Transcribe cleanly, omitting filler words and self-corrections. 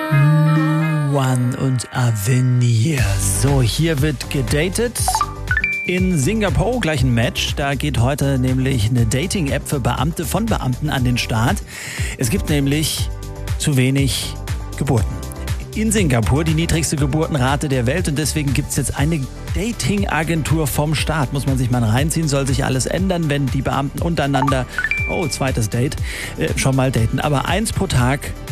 One und Avenir. So, hier wird gedatet. In Singapur gleich ein Match. Da geht heute nämlich eine Dating-App für Beamte von Beamten an den Start. Es gibt nämlich zu wenig Geburten. In Singapur die niedrigste Geburtenrate der Welt und deswegen gibt es jetzt eine Dating-Agentur vom Staat. Muss man sich mal reinziehen, soll sich alles ändern, wenn die Beamten untereinander, zweites Date, schon mal daten. Aber eins pro Tag